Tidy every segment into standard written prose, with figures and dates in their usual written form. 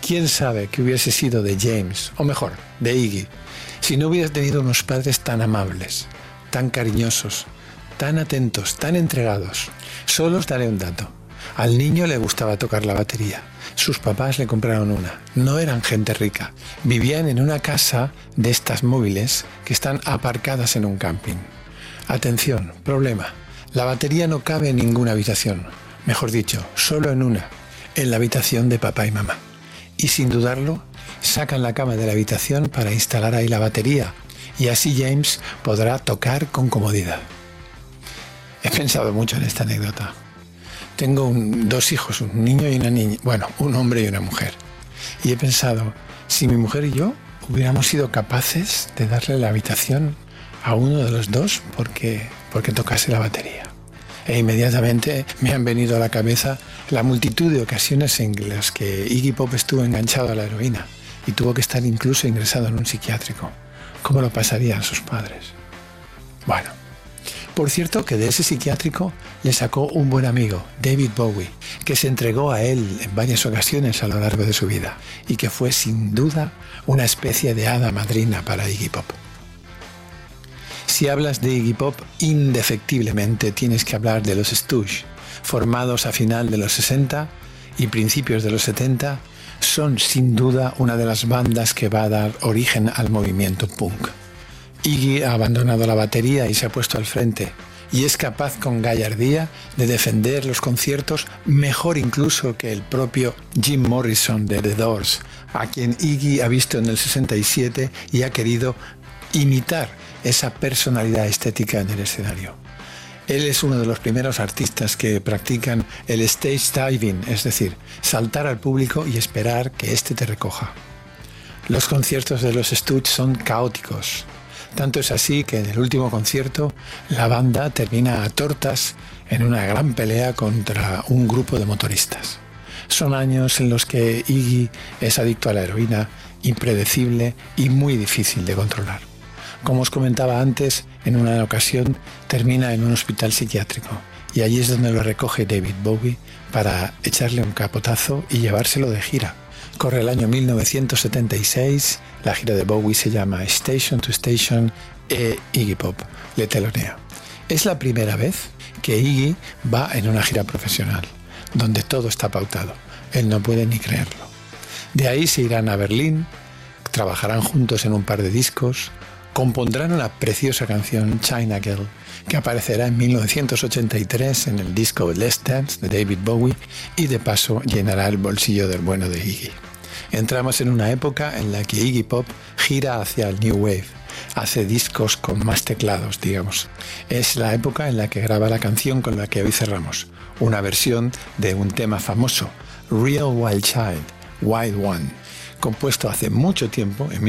¿Quién sabe qué hubiese sido de James, o mejor, de Iggy, si no hubiera tenido unos padres tan amables, tan cariñosos, tan atentos, tan entregados? Solo os daré un dato. Al niño le gustaba tocar la batería. Sus papás le compraron una. No eran gente rica. Vivían en una casa de estas móviles que están aparcadas en un camping. Atención, problema. La batería no cabe en ninguna habitación. Mejor dicho, solo en una. En la habitación de papá y mamá. Y sin dudarlo, sacan la cama de la habitación para instalar ahí la batería. Y así James podrá tocar con comodidad. He pensado mucho en esta anécdota. Tengo dos hijos, un niño y una niña. Bueno, un hombre y una mujer. Y he pensado, si mi mujer y yo hubiéramos sido capaces de darle la habitación a uno de los dos porque tocase la batería. E inmediatamente me han venido a la cabeza la multitud de ocasiones en las que Iggy Pop estuvo enganchado a la heroína y tuvo que estar incluso ingresado en un psiquiátrico. ¿Cómo lo pasarían sus padres? Bueno. Por cierto que de ese psiquiátrico le sacó un buen amigo, David Bowie, que se entregó a él en varias ocasiones a lo largo de su vida y que fue sin duda una especie de hada madrina para Iggy Pop. Si hablas de Iggy Pop, indefectiblemente tienes que hablar de los Stooges, formados a final de los 60 y principios de los 70, son sin duda una de las bandas que va a dar origen al movimiento punk. Iggy ha abandonado la batería y se ha puesto al frente y es capaz con gallardía de defender los conciertos mejor incluso que el propio Jim Morrison de The Doors, a quien Iggy ha visto en el 67 y ha querido imitar esa personalidad estética en el escenario. Él es uno de los primeros artistas que practican el stage diving, es decir, saltar al público y esperar que éste te recoja. Los conciertos de los Stooges son caóticos. Tanto es así que en el último concierto la banda termina a tortas en una gran pelea contra un grupo de motoristas. Son años en los que Iggy es adicto a la heroína, impredecible y muy difícil de controlar. Como os comentaba antes, en una ocasión termina en un hospital psiquiátrico y allí es donde lo recoge David Bowie para echarle un capotazo y llevárselo de gira. Corre el año 1976, la gira de Bowie se llama Station to Station e Iggy Pop le telonea. Es la primera vez que Iggy va en una gira profesional, donde todo está pautado. Él no puede ni creerlo. De ahí se irán a Berlín, trabajarán juntos en un par de discos, compondrán una preciosa canción, China Girl, que aparecerá en 1983 en el disco Let's Dance de David Bowie y de paso llenará el bolsillo del bueno de Iggy. Entramos en una época en la que Iggy Pop gira hacia el New Wave, hace discos con más teclados, digamos. Es la época en la que graba la canción con la que hoy cerramos, una versión de un tema famoso, Real Wild Child, Wild One, compuesto hace mucho tiempo, en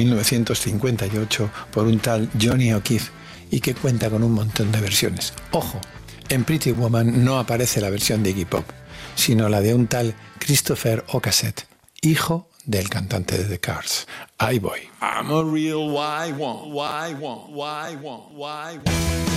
1958, por un tal Johnny O'Keefe, y que cuenta con un montón de versiones. Ojo, en Pretty Woman no aparece la versión de Iggy Pop, sino la de un tal Christopher Ocasek, hijo del cantante de The Cars. Ahí voy. I'm a real why want, why want, why want, why want.